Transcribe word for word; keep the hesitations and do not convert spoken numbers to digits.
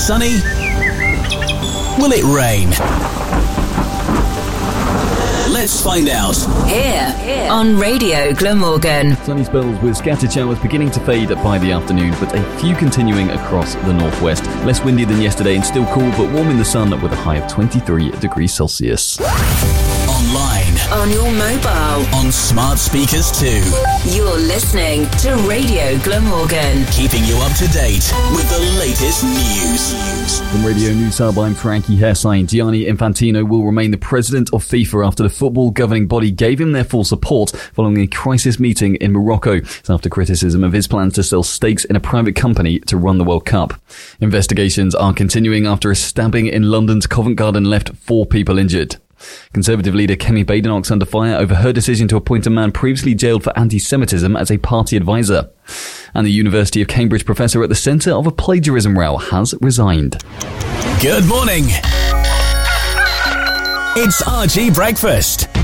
sunny? Will it rain? Let's find out. Here, Here. on Radio Glamorgan. Sunny spells with scattered showers beginning to fade by the afternoon, but a few continuing across the northwest. Less windy than yesterday and still cool, but warm in the sun with a high of twenty-three degrees Celsius. Online. On your mobile. On smart speakers too. You're listening to Radio Glamorgan. Keeping you up to date with the latest news. From Radio News Hub, I'm Frankie Hairsine. Gianni Infantino will remain the president of FIFA after the football governing body gave him their full support following a crisis meeting in Morocco. It's after criticism of his plans to sell stakes in a private company to run the World Cup. Investigations are continuing after a stabbing in London's Covent Garden left four people injured. Conservative leader Kemi Badenoch's under fire over her decision to appoint a man previously jailed for anti-Semitism as a party advisor. And the University of Cambridge professor at the centre of a plagiarism row has resigned. Good morning. It's R G Breakfast